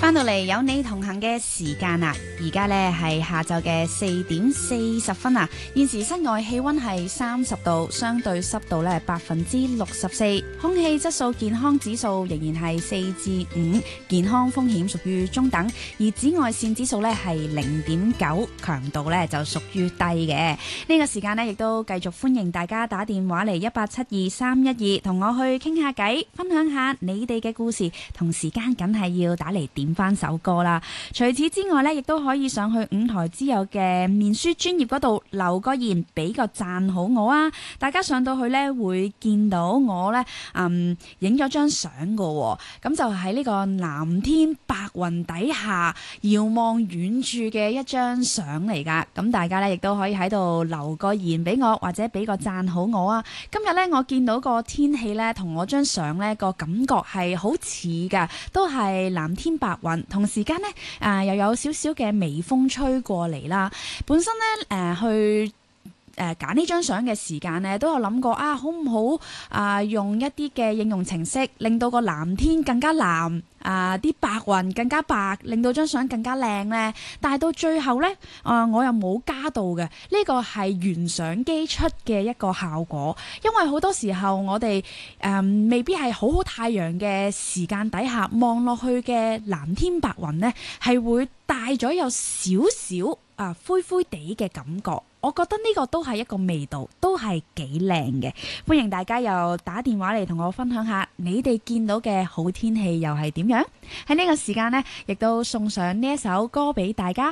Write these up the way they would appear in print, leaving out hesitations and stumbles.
翻到嚟有你同行嘅時間啦，而家呢係下晝嘅4:40啊。現時室外氣溫係30度，相對濕度呢係64%，空氣質素健康指數仍然係4至5，健康風險屬於中等，而紫外線指數呢係0.9，強度呢就屬於低嘅。呢個時間呢亦都繼續歡迎大家打電話嚟1872312，同我去傾下偈，分享下你哋嘅故事，同時間梗係要打嚟點翻首歌啦。除此之外呢，亦都可以上去五台之友嘅面書專頁嗰度留個言，俾個讚好我啊！大家上到去呢，會見到我呢影咗張相㗎，咁就喺呢個藍天白雲底下遙望遠處嘅一張相嚟噶。咁大家呢，亦都可以喺度留個言俾我，或者俾個讚好我啊！今日呢，我見到個天氣呢，同我張相呢個感覺係好似噶，都係藍天白雲，同時間呢，又有少少嘅微風吹過嚟啦。本身呢，去揀呢張相嘅時間呢，都有諗過好唔好用一啲嘅應用程式，令到個藍天更加藍，啲白雲更加白，令到張相更加靚呢。但係到最後呢，我又冇加到嘅。呢個係原相機出嘅一個效果，因為好多時候我哋未必係好太陽嘅時間底下望落去嘅藍天白雲呢，係會帶咗有少少灰灰地嘅感覺。我覺得呢個都係一個味道，都係幾靚嘅。歡迎大家又打電話嚟同我分享下你哋見到嘅好天氣又係點樣。喺呢個時間呢，亦都送上呢一首歌俾大家，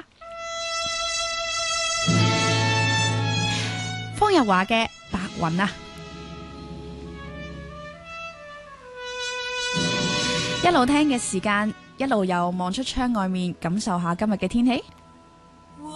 方日華嘅白雲啊。一路聽嘅時間，一路又望出窗外面，感受下今日嘅天氣。